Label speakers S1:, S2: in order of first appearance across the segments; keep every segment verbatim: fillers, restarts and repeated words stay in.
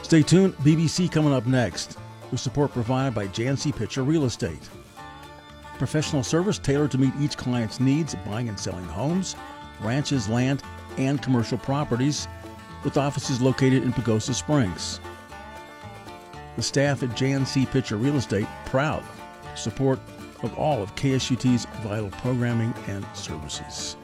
S1: Stay tuned, B B C coming up next, with support provided by Jancy Pitcher Real Estate. Professional service tailored to meet each client's needs, buying and selling homes, ranches, land, and commercial properties, with offices located in Pagosa Springs. The staff at Jancy Pitcher Real Estate proud support of all of K S U T's vital programming and services.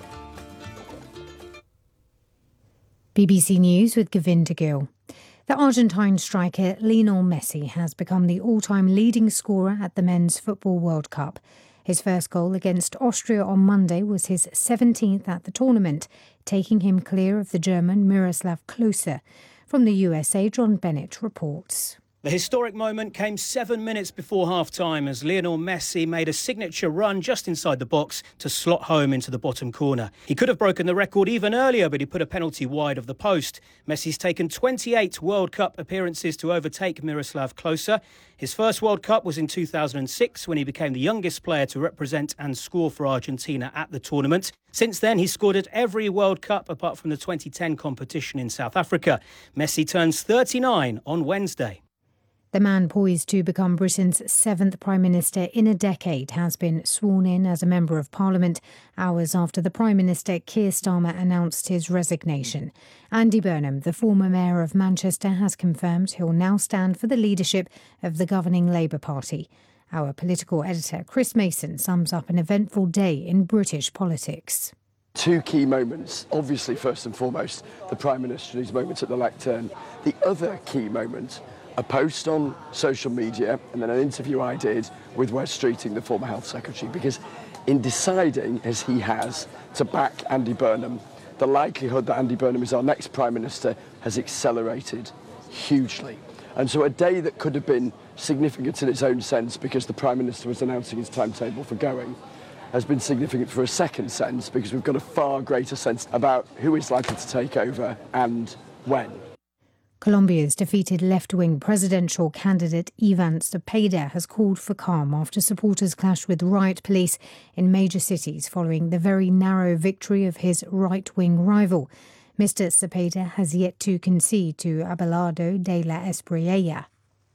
S2: B B C News with Govinda Gill. The Argentine striker Lionel Messi has become the all-time leading scorer at the Men's Football World Cup. His first goal against Austria on Monday was his seventeenth at the tournament, taking him clear of the German Miroslav Klose. From the U S A, John Bennett reports.
S3: The historic moment came seven minutes before half-time as Lionel Messi made a signature run just inside the box to slot home into the bottom corner. He could have broken the record even earlier, but he put a penalty wide of the post. Messi's taken twenty-eight World Cup appearances to overtake Miroslav Klose. His first World Cup was in two thousand six when he became the youngest player to represent and score for Argentina at the tournament. Since then, he's scored at every World Cup apart from the twenty ten competition in South Africa. Messi turns thirty-nine on Wednesday.
S2: The man poised to become Britain's seventh Prime Minister in a decade has been sworn in as a Member of Parliament hours after the Prime Minister Keir Starmer announced his resignation. Andy Burnham, the former Mayor of Manchester, has confirmed he'll now stand for the leadership of the governing Labour Party. Our political editor Chris Mason sums up an eventful day in British politics.
S4: Two key moments. Obviously, first and foremost, the Prime Minister and his moment at the lectern. The other key moment, a post on social media and then an interview I did with Wes Streeting, the former Health Secretary, because in deciding, as he has, to back Andy Burnham, the likelihood that Andy Burnham is our next Prime Minister has accelerated hugely. And so a day that could have been significant in its own sense because the Prime Minister was announcing his timetable for going has been significant for a second sense because we've got a far greater sense about who is likely to take over and when.
S2: Colombia's defeated left-wing presidential candidate Ivan Cepeda has called for calm after supporters clashed with riot police in major cities following the very narrow victory of his right-wing rival. Mister Cepeda has yet to concede to Abelardo de la Espriella.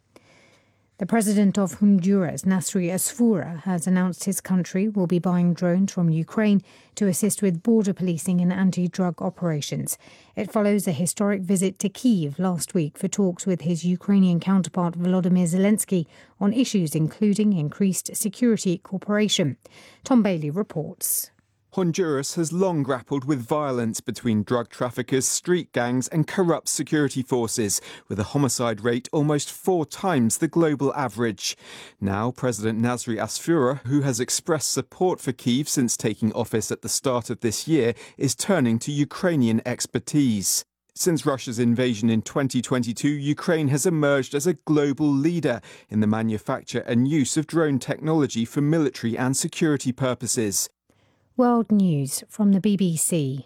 S2: The president of Honduras, Nasri Asfura, has announced his country will be buying drones from Ukraine to assist with border policing and anti-drug operations. It follows a historic visit to Kyiv last week for talks with his Ukrainian counterpart Volodymyr Zelensky on issues including increased security cooperation. Tom Bailey reports.
S5: Honduras has long grappled with violence between drug traffickers, street gangs and corrupt security forces, with a homicide rate almost four times the global average. Now, President Nasri Asfura, who has expressed support for Kyiv since taking office at the start of this year, is turning to Ukrainian expertise. Since Russia's invasion in twenty twenty-two, Ukraine has emerged as a global leader in the manufacture and use of drone technology for military and security purposes.
S2: World News from the B B C.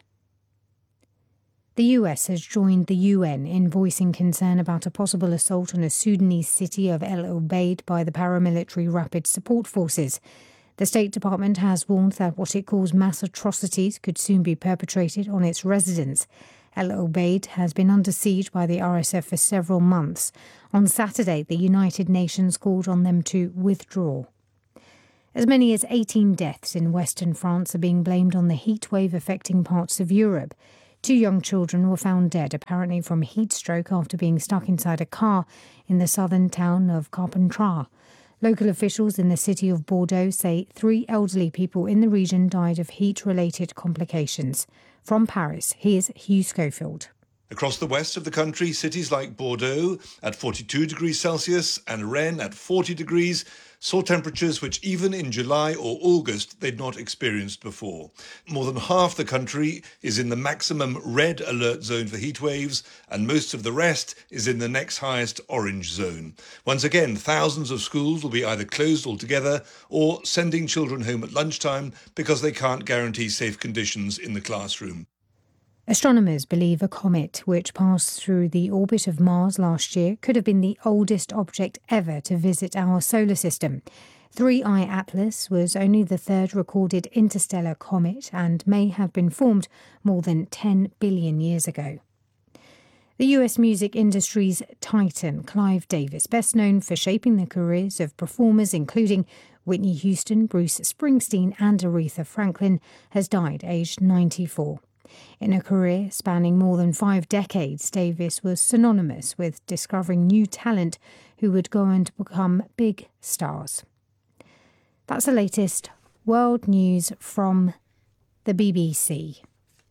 S2: The U S has joined the U N in voicing concern about a possible assault on a Sudanese city of El Obeid by the paramilitary Rapid Support Forces. The State Department has warned that what it calls mass atrocities could soon be perpetrated on its residents. El Obeid has been under siege by the R S F for several months. On Saturday, the United Nations called on them to withdraw. As many as eighteen deaths in western France are being blamed on the heat wave affecting parts of Europe. Two young children were found dead, apparently from heat stroke after being stuck inside a car in the southern town of Carpentras. Local officials in the city of Bordeaux say three elderly people in the region died of heat-related complications. From Paris, here's Hugh Schofield.
S6: Across the west of the country, cities like Bordeaux at forty-two degrees Celsius and Rennes at forty degrees saw temperatures which even in July or August they'd not experienced before. More than half the country is in the maximum red alert zone for heat waves, and most of the rest is in the next highest orange zone. Once again, thousands of schools will be either closed altogether or sending children home at lunchtime because they can't guarantee safe conditions in the classroom.
S2: Astronomers believe a comet which passed through the orbit of Mars last year could have been the oldest object ever to visit our solar system. three I Atlas was only the third recorded interstellar comet and may have been formed more than ten billion years ago. The U S music industry's titan, Clive Davis, best known for shaping the careers of performers including Whitney Houston, Bruce Springsteen and Aretha Franklin, has died aged ninety-four. In a career spanning more than five decades, Davis was synonymous with discovering new talent who would go on to become big stars. That's the latest world news from the B B C.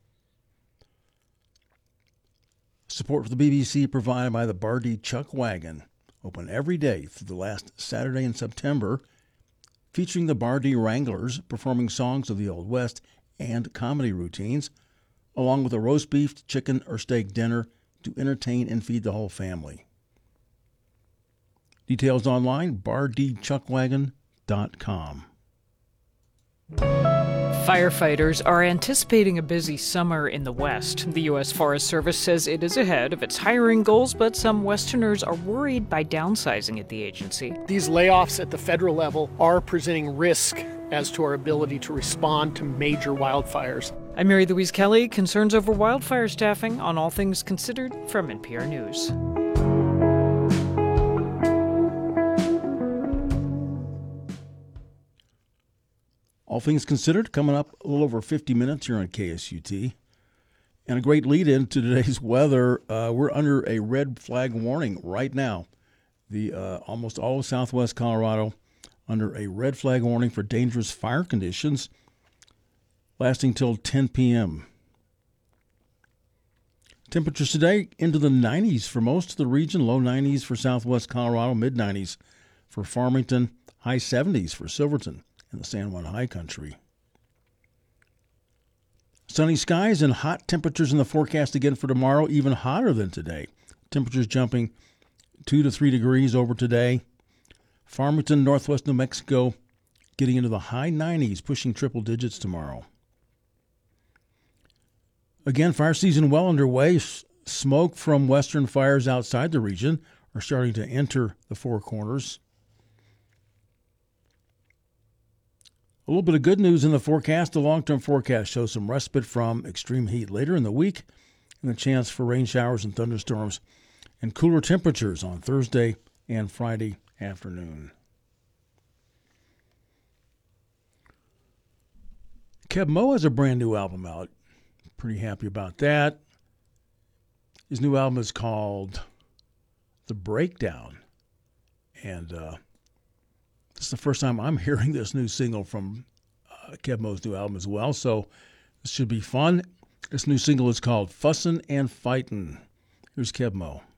S1: Support for the B B C provided by the Bardee Chuck Wagon, open every day through the last Saturday in September, featuring the Bardee Wranglers performing songs of the Old West and comedy routines, along with a roast beef, chicken, or steak dinner to entertain and feed the whole family. Details online, bardee chuck wagon dot com.
S7: Firefighters are anticipating a busy summer in the West. The U S Forest Service says it is ahead of its hiring goals, but some Westerners are worried by downsizing at the agency.
S8: These layoffs at the federal level are presenting risk as to our ability to respond to major wildfires.
S7: I'm Mary Louise Kelly. Concerns over wildfire staffing on All Things Considered from N P R News.
S1: All Things Considered, coming up a little over fifty minutes here on K S U T. And a great lead-in to today's weather. Uh, we're under a red flag warning right now. The uh, almost all of southwest Colorado under a red flag warning for dangerous fire conditions lasting till ten p.m. Temperatures today into the nineties for most of the region, low nineties for southwest Colorado, mid nineties for Farmington, high seventies for Silverton in the San Juan High Country. Sunny skies and hot temperatures in the forecast again for tomorrow, even hotter than today. Temperatures jumping two to three degrees over today. Farmington, northwest New Mexico, getting into the high nineties, pushing triple digits tomorrow. Again, fire season well underway. S- smoke from western fires outside the region are starting to enter the Four Corners. A little bit of good news in the forecast. The long-term forecast shows some respite from extreme heat later in the week and a chance for rain showers and thunderstorms and cooler temperatures on Thursday and Friday afternoon. Keb Mo has a brand new album out. Pretty happy about that. His new album is called The Breakdown. And uh, this is the first time I'm hearing this new single from uh, Keb Mo's new album as well. So this should be fun. This new single is called Fussin' and Fightin'. Here's Keb Mo.